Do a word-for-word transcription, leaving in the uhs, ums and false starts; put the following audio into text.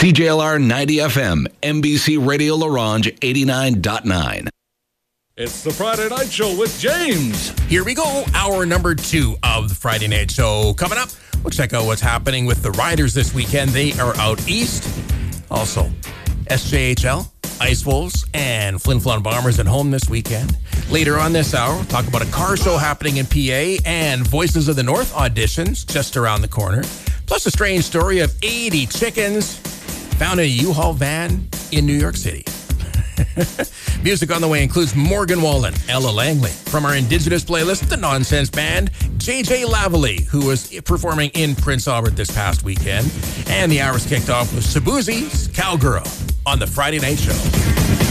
C J L R ninety F M, N B C Radio LaRange eighty-nine point nine. It's the Friday Night Show with James. Here we go, hour number two of the Friday Night Show. Coming up, we'll check out what's happening with the Riders this weekend. They are out east. Also, S J H L, Ice Wolves, and Flin Flon Bombers at home this weekend. Later on this hour, we'll talk about a car show happening in P A and Voices of the North auditions just around the corner. Plus a strange story of eighty chickens found in a U-Haul van in New York City. Music on the way includes Morgan Wallen, Ella Langley. From our Indigenous playlist, The Nonsense Band, J J Lavalley, who was performing in Prince Albert this past weekend. And the hour's kicked off with Shabuzi's Cowgirl on the Friday Night Show.